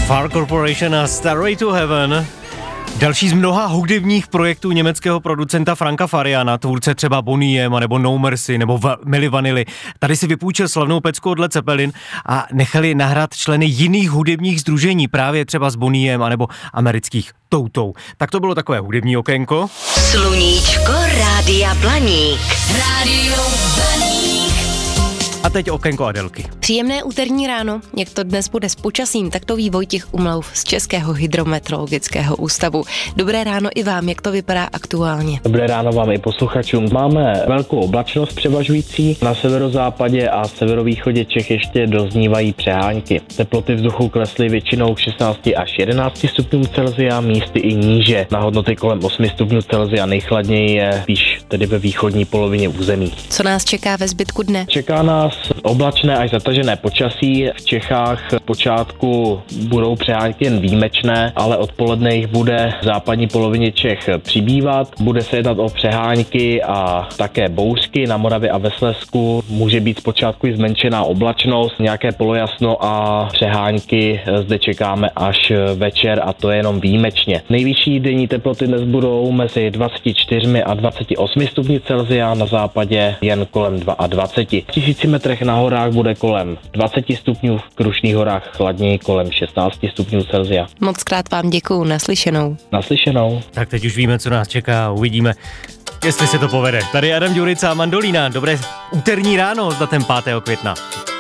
Far Corporation a Stairway to Heaven. Další z mnoha hudebních projektů německého producenta Franka Fariana, tvůrce třeba Bonnie M nebo No Mercy nebo Milli Vanilli. Tady si vypůjčil slavnou pecku od Led Zeppelin a nechali nahrát členy jiných hudebních sdružení, právě třeba z Bonnie M nebo amerických Toutou. Tak to bylo takové hudební okénko. Sluníčko Rádia Blaník. Rádio Blaník. A teď okénko Adelky. Příjemné úterní ráno, jak to dnes bude s počasím, tak to ví Vojtěch Umlauf z Českého hydrometeorologického ústavu. Dobré ráno i vám, jak to vypadá aktuálně. Dobré ráno vám i posluchačům. Máme velkou oblačnost převažující, na severozápadě a severovýchodě Čech ještě doznívají přehánky. Teploty vzduchu klesly většinou 16 až 11 stupňů Celsia, místy i níže. Na hodnoty kolem 8 stupňů Celsia, nejchladněji je spíš tedy ve východní polovině území. Co nás čeká ve zbytku dne? Čeká nás oblačné až zatažené počasí. V Čechách v počátku budou přehánky jen výjimečné, ale odpoledne jich bude v západní polovině Čech přibývat. Bude se jednat o přehánky a také bouřky. Na Moravě a ve Slezsku může být zpočátku i zmenšená oblačnost, nějaké polojasno a přehánky zde čekáme až večer a to je jenom výjimečně. Nejvyšší denní teploty dnes budou mezi 24 a 28 stupni Celsia, na západě jen kolem 22. V 1000 metrech na horách bude kolem 20 stupňů, v Krušných horách chladněji kolem 16 stupňů Celsia. Moc krát vám děkuju, naslyšenou. Naslyšenou. Tak teď už víme, co nás čeká, uvidíme, jestli se to povede. Tady Adam Ďurica a Mandolína, dobré úterní ráno s datem 5. května.